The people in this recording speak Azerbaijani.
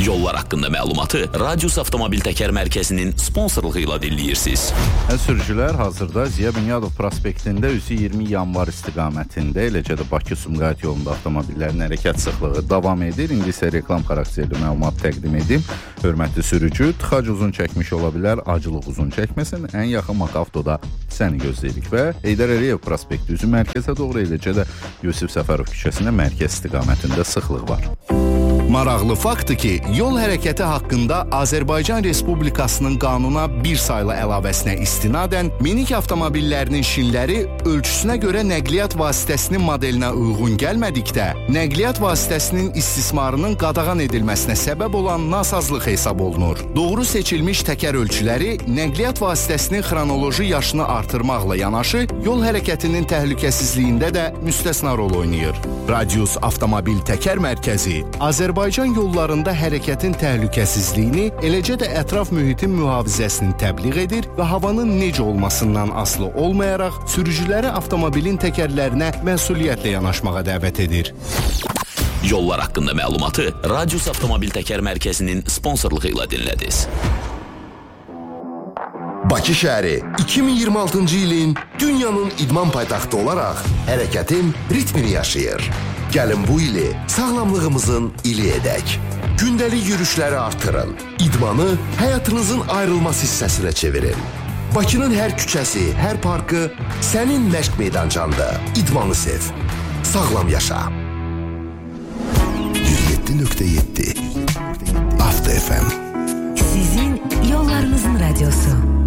Yollar haqqında məlumatı Radius Avtomobil Təkər Mərkəzinin sponsorluğu ilə dinləyirsiniz. Sürücülər hazırda Ziya Bünyadov prospektində üzü 20 yanvar istiqamətində, eləcə də Bakı-Sumqayıt yolunda avtomobillərin hərəkət sıxlığı davam edir. İndi isə reklam xarakterli məlumat təqdim edim. Hörmətli sürücü, tıxac uzun çəkmiş ola bilər, acılıq uzun çəkməsin. Ən yaxın Makavtoda səni gözləyirik və Heydər Əliyev prospekti üzü mərkəzə doğru, eləcə də Yusif Səfərov küçəsində mərkəz istiqamətində sıxlıq var. Maraqlı faktdır ki, yol hərəkəti haqqında Azərbaycan Respublikasının qanuna bir saylı əlavəsinə istinadən minik avtomobillərinin şinləri ölçüsünə görə nəqliyyat vasitəsinin modelinə uyğun gəlmədikdə, nəqliyyat vasitəsinin istismarının qadağan edilməsinə səbəb olan nasazlıq hesab olunur. Doğru seçilmiş təkər ölçüləri nəqliyyat vasitəsinin xronoloji yaşını artırmaqla yanaşı, yol hərəkətinin təhlükəsizliyində də müstəsna rol oynayır. Radius Avtomobil Təkər Mərkəzi Azərbaycan yollarında hərəkətin təhlükəsizliyini, eləcə də ətraf mühitin mühafizəsini təbliğ edir və havanın necə olmasından asılı olmayaraq sürücüləri avtomobilin təkərlərinə məsuliyyətlə yanaşmağa dəvət edir. Yollar haqqında məlumatı Radius Avtomobil Təkər Mərkəzinin sponsorluğu ilə dinlədiniz. Bakı şəhəri 2026-cı ilin dünyanın idman paytaxtı olaraq hərəkətin ritmini yaşayır. Gəlin bu ili sağlamlığımızın ili edək. Gündəlik yürüşləri artırın. İdmanı həyatınızın ayrılmaz hissəsinə çevirin. Bakının hər küçəsi, hər parkı sənin məşq meydançanda. İdmanı sev. Sağlam yaşa. 107.7 Avto FM. Sizin yollarınızın radyosu.